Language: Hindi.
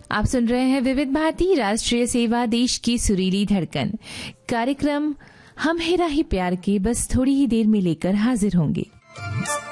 आप सुन रहे हैं विविध भारती राष्ट्रीय सेवा, देश की सुरीली धड़कन। कार्यक्रम हम हेरा ही प्यार के बस थोड़ी ही देर में लेकर हाजिर होंगे।